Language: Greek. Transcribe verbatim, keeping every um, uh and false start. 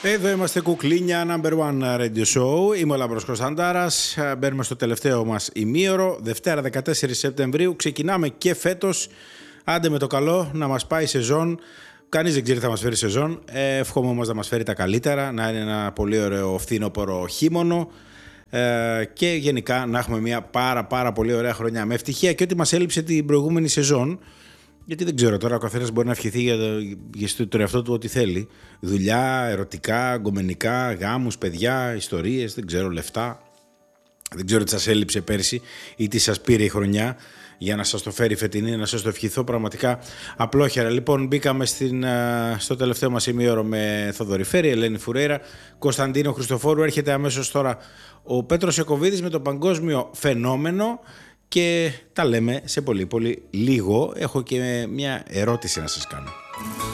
Εδώ είμαστε κουκλίνια number one radio show. Είμαι ο Λάμπρος Κωνσταντάρας. Μπαίνουμε στο τελευταίο μας ημίωρο. Δευτέρα δεκατέσσερις Σεπτεμβρίου. Ξεκινάμε και φέτος. Άντε με το καλό να μας πάει σεζόν. Κανείς δεν ξέρει τι θα μας φέρει σεζόν. Ε, εύχομαι όμως να μας φέρει τα καλύτερα. Να είναι ένα πολύ ωραίο φθινόπωρο χείμωνο. Ε, και γενικά να έχουμε μια πάρα πάρα πολύ ωραία χρονιά. Με ευτυχία και ό,τι μας έλειψε την προηγούμενη σεζόν. Γιατί δεν ξέρω τώρα, ο καθένας μπορεί να ευχηθεί για, για το εαυτό του ό,τι θέλει. Δουλειά, ερωτικά, γκομενικά, γάμους, παιδιά, ιστορίες, δεν ξέρω, λεφτά. Δεν ξέρω τι σας έλειψε πέρσι ή τι σας πήρε η χρονιά για να σας το φέρει φετινή, να σας το ευχηθώ πραγματικά απλόχερα. Λοιπόν, μπήκαμε στην, στο τελευταίο μας ημίωρο με Θοδωρή Φέρη, Ελένη Φουρέιρα, Κωνσταντίνο Χριστοφόρου. Έρχεται αμέσως τώρα ο Πέτρος Ιακωβίδης με το παγκόσμιο φαινόμενο. Και τα λέμε σε πολύ πολύ λίγο. Έχω και μια ερώτηση να σας κάνω.